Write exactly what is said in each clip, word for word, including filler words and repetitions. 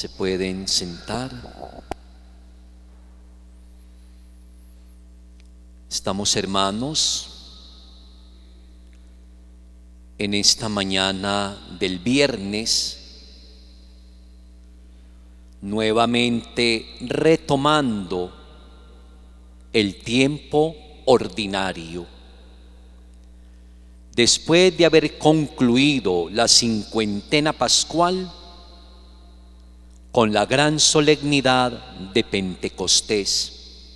Se pueden sentar. Estamos, hermanos, en esta mañana del viernes, nuevamente retomando el tiempo ordinario. Después de haber concluido la cincuentena pascual con la gran solemnidad de Pentecostés,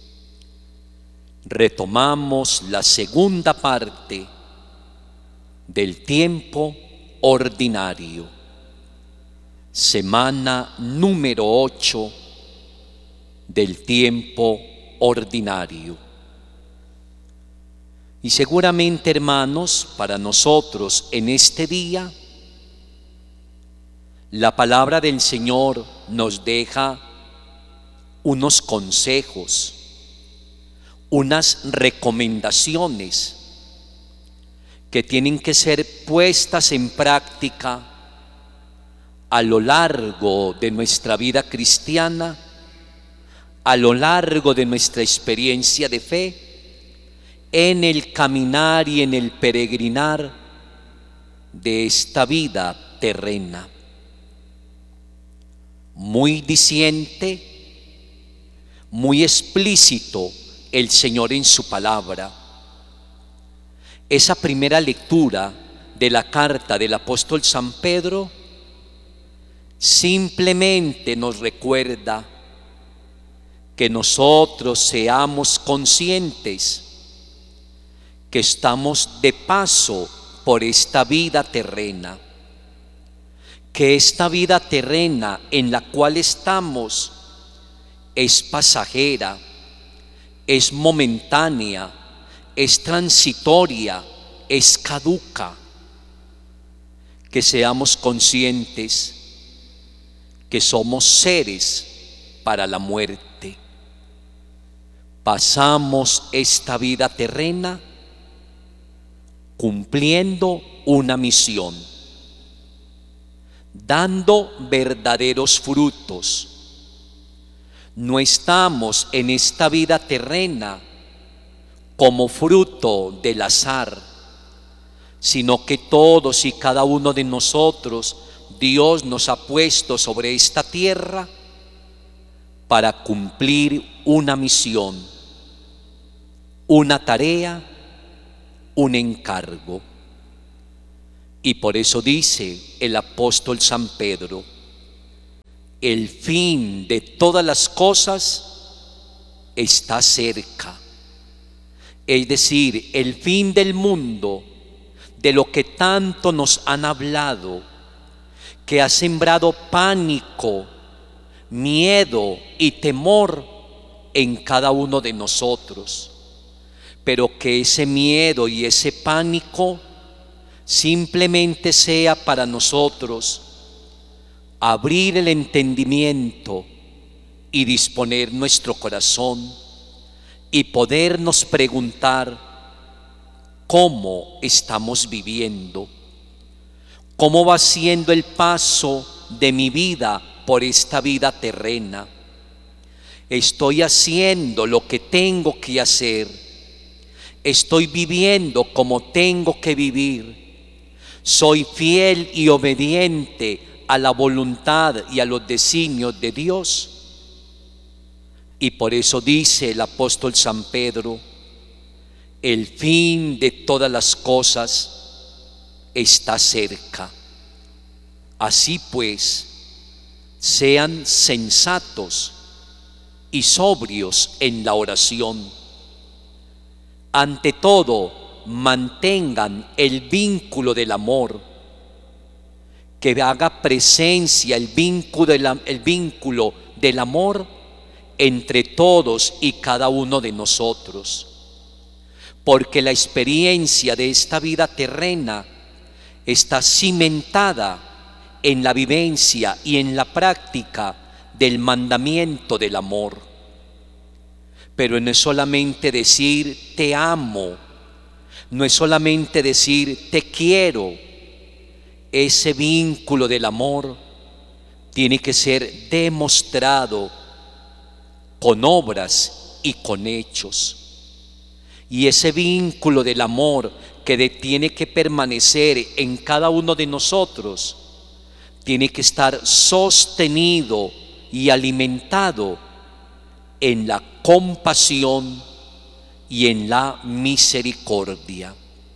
retomamos la segunda parte del tiempo ordinario, semana número ocho del tiempo ordinario. Y seguramente, hermanos, para nosotros en este día, la palabra del Señor nos deja unos consejos, unas recomendaciones que tienen que ser puestas en práctica a lo largo de nuestra vida cristiana, a lo largo de nuestra experiencia de fe, en el caminar y en el peregrinar de esta vida terrena. Muy diciente, muy explícito el Señor en su palabra. Esa primera lectura de la carta del apóstol San Pedro simplemente nos recuerda que nosotros seamos conscientes que estamos de paso por esta vida terrena, que esta vida terrena en la cual estamos es pasajera, es momentánea, es transitoria, es caduca. Que seamos conscientes que somos seres para la muerte. Pasamos esta vida terrena cumpliendo una misión, dando verdaderos frutos. No estamos en esta vida terrena como fruto del azar, sino que todos y cada uno de nosotros, Dios nos ha puesto sobre esta tierra para cumplir una misión, una tarea, un encargo. Y por eso dice el apóstol San Pedro: el fin de todas las cosas está cerca. Es decir, el fin del mundo, de lo que tanto nos han hablado, que ha sembrado pánico, miedo y temor en cada uno de nosotros. Pero que ese miedo y ese pánico simplemente sea para nosotros abrir el entendimiento y disponer nuestro corazón y podernos preguntar cómo estamos viviendo, cómo va siendo el paso de mi vida por esta vida terrena. Estoy haciendo lo que tengo que hacer. Estoy viviendo como tengo que vivir. Soy fiel y obediente a la voluntad y a los designios de Dios. Y por eso dice el apóstol San Pedro: el fin de todas las cosas está cerca. Así pues, sean sensatos y sobrios en la oración. Ante todo, mantengan el vínculo del amor, que haga presencia el vínculo, del, el vínculo del amor entre todos y cada uno de nosotros. Porque la experiencia de esta vida terrena está cimentada en la vivencia y en la práctica del mandamiento del amor. Pero no es solamente decir te amo, no es solamente decir te quiero. Ese vínculo del amor tiene que ser demostrado con obras y con hechos. Y ese vínculo del amor que de- tiene que permanecer en cada uno de nosotros, tiene que estar sostenido y alimentado en la compasión y en la misericordia.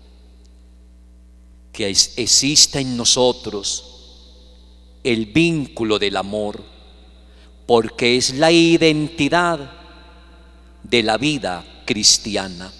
Que es- exista en nosotros el vínculo del amor, porque es la identidad de la vida cristiana.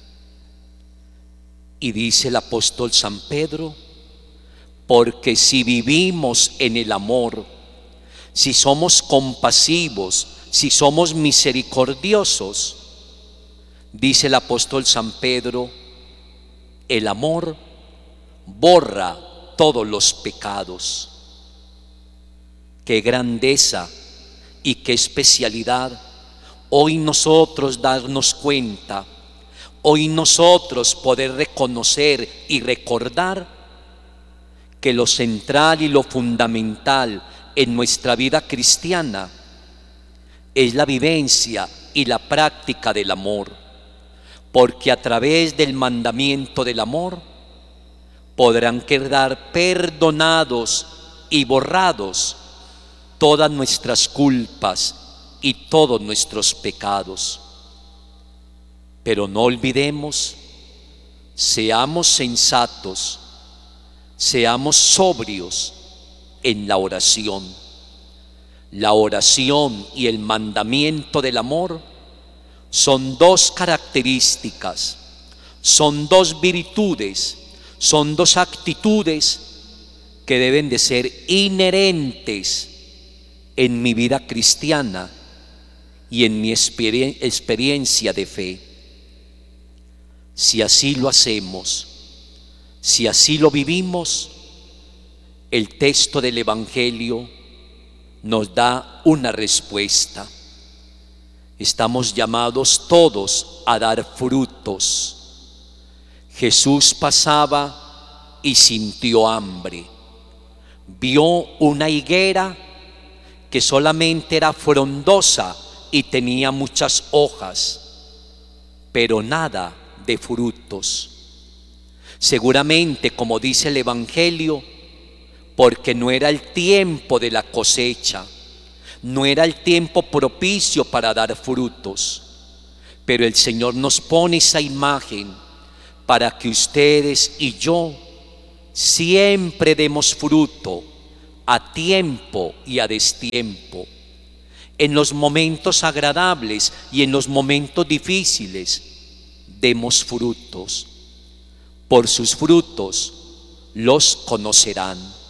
Y dice el apóstol San Pedro, porque si vivimos en el amor, si somos compasivos, si somos misericordiosos, dice el apóstol San Pedro, el amor borra todos los pecados. Qué grandeza y qué especialidad hoy nosotros darnos cuenta, hoy nosotros poder reconocer y recordar que lo central y lo fundamental en nuestra vida cristiana es la vivencia y la práctica del amor, porque a través del mandamiento del amor podrán quedar perdonados y borrados todas nuestras culpas y todos nuestros pecados. Pero no olvidemos, seamos sensatos, seamos sobrios en la oración. La oración y el mandamiento del amor son dos características, son dos virtudes, son dos actitudes que deben de ser inherentes en mi vida cristiana y en mi experien- experiencia de fe. Si así lo hacemos, si así lo vivimos, el texto del Evangelio nos da una respuesta. Estamos llamados todos a dar frutos. Jesús pasaba y sintió hambre. Vio una higuera que solamente era frondosa y tenía muchas hojas, pero nada de frutos. Seguramente, como dice el Evangelio, porque no era el tiempo de la cosecha, no era el tiempo propicio para dar frutos. Pero el Señor nos pone esa imagen para que ustedes y yo siempre demos fruto a tiempo y a destiempo, en los momentos agradables y en los momentos difíciles. Demos frutos. Por sus frutos los conocerán.